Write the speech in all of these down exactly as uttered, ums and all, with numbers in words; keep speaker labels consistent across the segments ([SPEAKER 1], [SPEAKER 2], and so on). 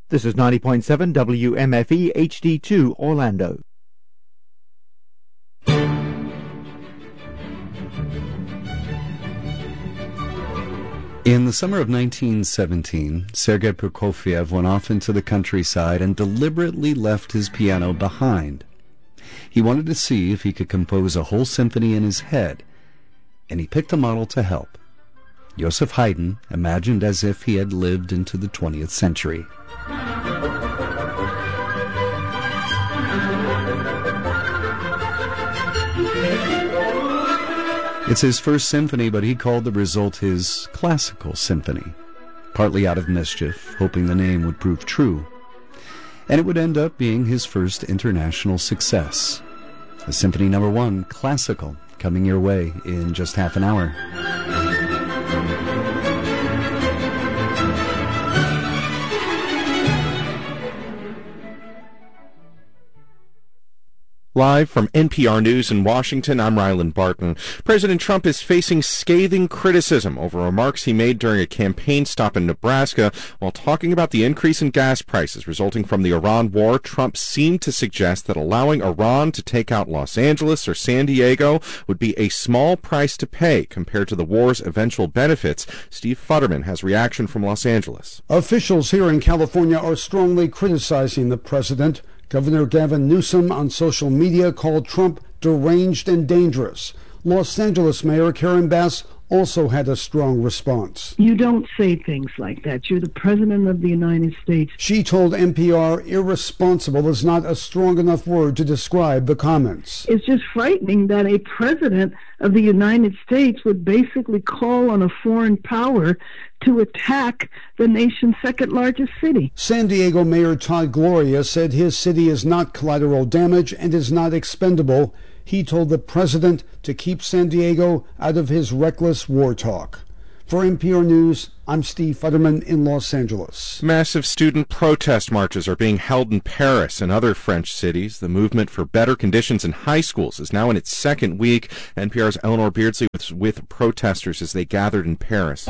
[SPEAKER 1] This is ninety point seven W M F E H D two Orlando.
[SPEAKER 2] In the summer of nineteen seventeen, Sergei Prokofiev went off into the countryside and deliberately left his piano behind. He wanted to see if he could compose a whole symphony in his head, and he picked a model to help. Joseph Haydn imagined as if he had lived into the twentieth century. It's his first symphony, but he called the result his classical symphony, partly out of mischief, hoping the name would prove true. And it would end up being his first international success. The Symphony Number One, Classical, coming your way in just half an hour.
[SPEAKER 3] Live from N P R News in Washington, I'm Ryland Barton. President Trump is facing scathing criticism over remarks he made during a campaign stop in Nebraska. While talking about the increase in gas prices resulting from the Iran war, Trump seemed to suggest that allowing Iran to take out Los Angeles or San Diego would be a small price to pay compared to the war's eventual benefits. Steve Futterman has reaction from Los Angeles.
[SPEAKER 4] Officials here in California are strongly criticizing the president. Governor Gavin Newsom on social media called Trump deranged and dangerous. Los Angeles Mayor Karen Bass also had a strong response.
[SPEAKER 5] You don't say things like that. You're the President of the United States.
[SPEAKER 4] She told N P R irresponsible is not a strong enough word to describe the comments.
[SPEAKER 5] It's just frightening that a President of the United States would basically call on a foreign power to attack the nation's second largest city.
[SPEAKER 4] San Diego Mayor Todd Gloria said his city is not collateral damage and is not expendable. He told the president to keep San Diego out of his reckless war talk. For N P R News, I'm Steve Futterman in Los Angeles.
[SPEAKER 3] Massive student protest marches are being held in Paris and other French cities. The movement for better conditions in high schools is now in its second week. N P R's Eleanor Beardsley was with protesters as they gathered in Paris.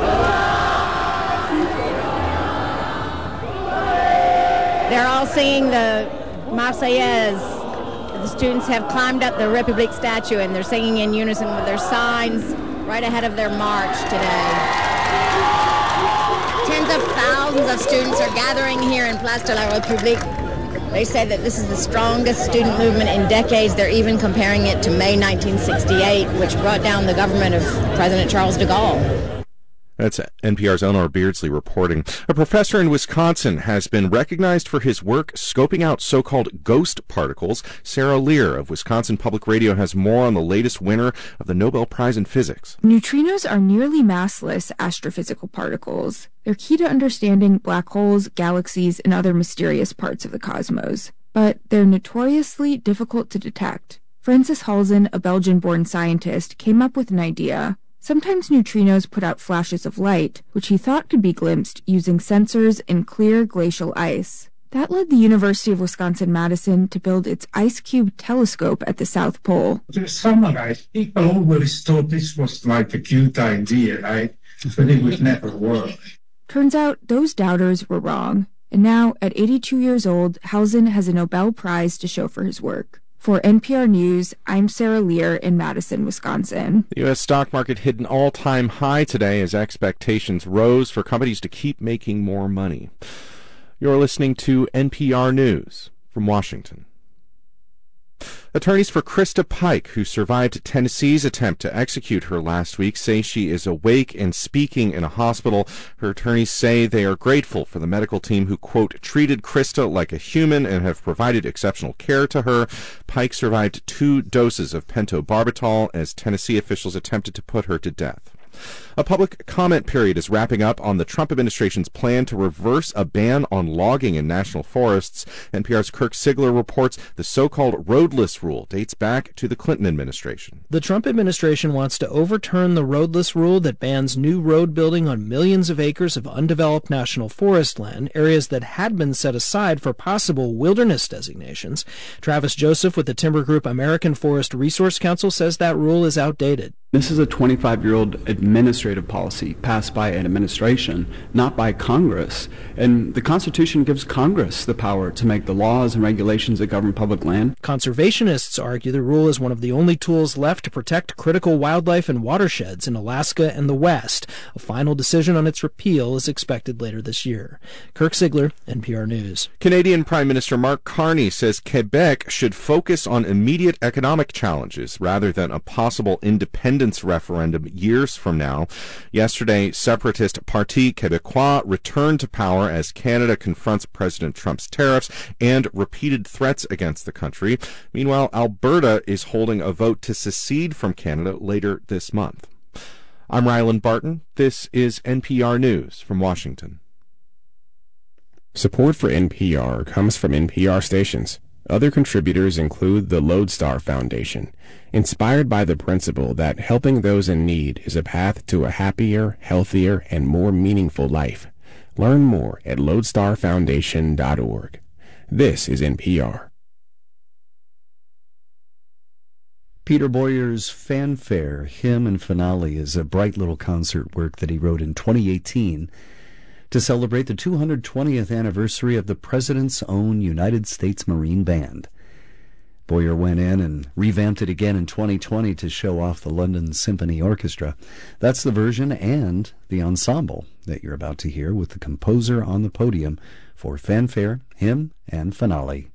[SPEAKER 6] They're all singing the Marseillaise. The students have climbed up the République statue and they're singing in unison with their signs right ahead of their march today. Tens of thousands of students are gathering here in Place de la République. They say that this is the strongest student movement in decades. They're even comparing it to May nineteen sixty-eight, which brought down the government of President Charles de Gaulle.
[SPEAKER 3] That's N P R's Eleanor Beardsley reporting. A professor in Wisconsin has been recognized for his work scoping out so-called ghost particles. Sarah Lear of Wisconsin Public Radio has more on the latest winner of the Nobel Prize in Physics.
[SPEAKER 7] Neutrinos are nearly massless astrophysical particles. They're key to understanding black holes, galaxies, and other mysterious parts of the cosmos. But they're notoriously difficult to detect. Francis Halzen, a Belgian-born scientist, came up with an idea. Sometimes neutrinos put out flashes of light, which he thought could be glimpsed using sensors in clear glacial ice. That led the University of Wisconsin-Madison to build its IceCube telescope at the South Pole.
[SPEAKER 8] To summarize, people always thought this was like a cute idea, right? But it would never work.
[SPEAKER 7] Turns out those doubters were wrong. And now, at eighty-two years old, Halzen has a Nobel Prize to show for his work. For N P R News, I'm Sarah Lear in Madison, Wisconsin.
[SPEAKER 3] The U S stock market hit an all-time high today as expectations rose for companies to keep making more money. You're listening to N P R News from Washington. Attorneys for Krista Pike, who survived Tennessee's attempt to execute her last week, say she is awake and speaking in a hospital. Her attorneys say they are grateful for the medical team who, quote, treated Krista like a human and have provided exceptional care to her. Pike survived two doses of pentobarbital as Tennessee officials attempted to put her to death. A public comment period is wrapping up on the Trump administration's plan to reverse a ban on logging in national forests. N P R's Kirk Sigler reports the so-called roadless rule dates back to the Clinton administration.
[SPEAKER 9] The Trump administration wants to overturn the roadless rule that bans new road building on millions of acres of undeveloped national forest land, areas that had been set aside for possible wilderness designations. Travis Joseph with the timber group American Forest Resource Council says that rule is outdated.
[SPEAKER 10] This is a twenty-five-year-old administrative policy passed by an administration, not by Congress. And the Constitution gives Congress the power to make the laws and regulations that govern public land.
[SPEAKER 9] Conservationists argue the rule is one of the only tools left to protect critical wildlife and watersheds in Alaska and the West. A final decision on its repeal is expected later this year. Kirk Ziegler, N P R News.
[SPEAKER 3] Canadian Prime Minister Mark Carney says Quebec should focus on immediate economic challenges rather than a possible independence referendum years from now. Yesterday, separatist Parti Québécois returned to power as Canada confronts President Trump's tariffs and repeated threats against the country. Meanwhile, Alberta is holding a vote to secede from Canada later this month. I'm Ryland Barton. This is N P R News from Washington.
[SPEAKER 11] Support for N P R comes from N P R stations. Other contributors include the Lodestar Foundation, inspired by the principle that helping those in need is a path to a happier, healthier, and more meaningful life. Learn more at lodestar foundation dot org. This is N P R.
[SPEAKER 2] Peter Boyer's Fanfare, Hymn and Finale is a bright little concert work that he wrote in twenty eighteen to celebrate the two hundred twentieth anniversary of the President's own United States Marine Band. Boyer went in and revamped it again in twenty twenty to show off the London Symphony Orchestra. That's the version and the ensemble that you're about to hear with the composer on the podium for Fanfare, Hymn, and Finale.